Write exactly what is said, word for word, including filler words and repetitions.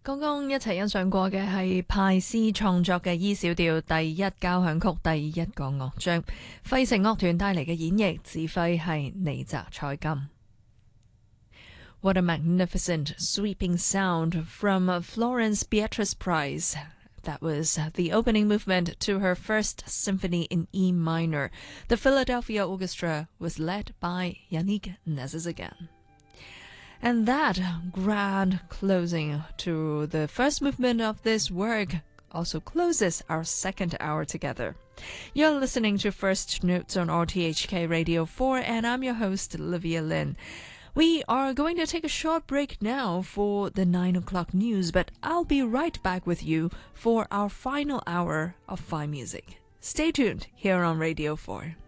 剛剛一齊欣賞過嘅係派斯創作嘅 E 小調第一交響曲第一個樂章，費城樂團帶嚟嘅演繹，指揮係尼澤蔡金。What a magnificent sweeping sound from Florence Beatrice Price. That was the opening movement to her first symphony in E minor. The Philadelphia Orchestra was led by Yannick Nézet-Séguin.And that grand closing to the first movement of this work also closes our second hour together. You're listening to First Notes on R T H K Radio four, and I'm your host, Olivia Lin. We are going to take a short break now for the nine o'clock news, but I'll be right back with you for our final hour of fine music. Stay tuned here on Radio four.